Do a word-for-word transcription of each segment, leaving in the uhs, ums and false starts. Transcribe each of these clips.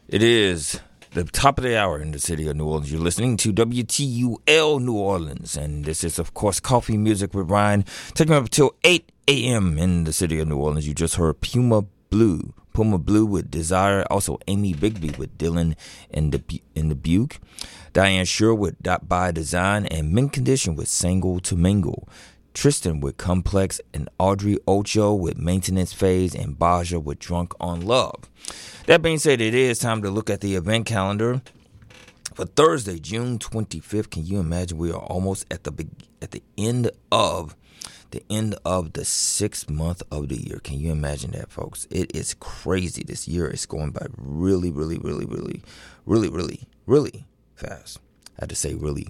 It is the top of the hour in the city of New Orleans. You're listening to W T U L New Orleans, and this is, of course, Coffee Music with Ryan, taking up until eight a.m. in the city of New Orleans. You just heard Puma Blue, Puma Blue with Desire, also Amy Bigby with Dylan in the in the Buke, Diane Shure with Dot By Design, and Mint Condition with Single to Mingle, Tristan with Complex, and Audrey Ocho with Maintenance Phase, and Baja with Drunk on Love. That being said, it is time to look at the event calendar for Thursday, June twenty-fifth. Can you imagine we are almost at the at the end of the end of the sixth month of the year? Can you imagine that, folks? It is crazy. This year is going by really, really, really, really, really, really, really fast. I had to say really,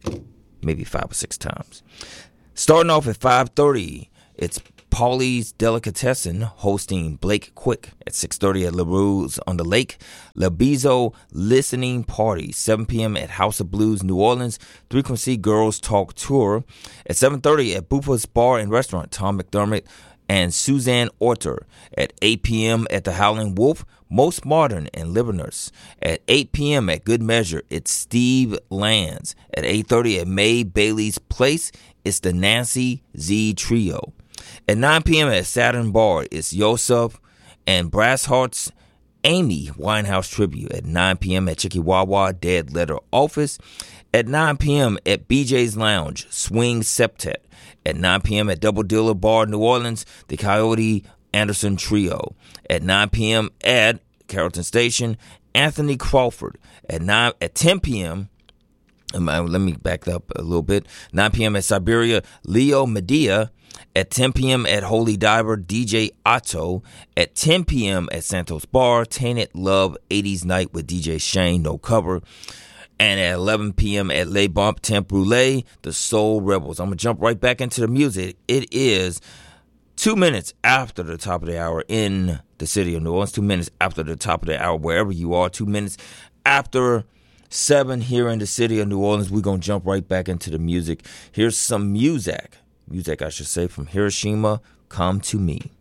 maybe five or six times. Starting off at five thirty, it's Paulie's Delicatessen hosting Blake Quick at six thirty at LaRue's on the Lake. Labizo Listening Party, seven p.m. at House of Blues, New Orleans. Frequency Girls Talk Tour at seven thirty at Buffa's Bar and Restaurant. Tom McDermott and Suzanne Orter at eight p.m. at the Howling Wolf. Most Modern and Liberners at eight p.m. at Good Measure. It's Steve Lands. At eight thirty at May Bailey's Place, it's the Nancy Z Trio. At nine p.m. at Saturn Bar, it's Yosef and Brass Hearts Amy Winehouse Tribute. At nine p.m. at Chikiwawa Dead Letter Office. At nine p.m. at B J's Lounge, Swing Septet. At nine p.m. at Double Dealer Bar, New Orleans, the Coyote Anderson Trio. At nine p.m. at Carrollton Station, Anthony Crawford. At nine at ten p.m. Um, let me back up a little bit. nine p.m. at Siberia, Leo Medea. At ten p.m. at Holy Diver, D J Otto. At ten p.m. at Santos Bar, Tainted Love eighties Night with D J Shane, no cover. And at eleven p.m. at Le Bump Temp Brûlée, the Soul Rebels. I'm going to jump right back into the music. It is two minutes after the top of the hour in the city of New Orleans. Two minutes after the top of the hour, wherever you are. Two minutes after seven here in the city of New Orleans. We're going to jump right back into the music. Here's some music. Music, I should say, from Hiroshima, Come to Me.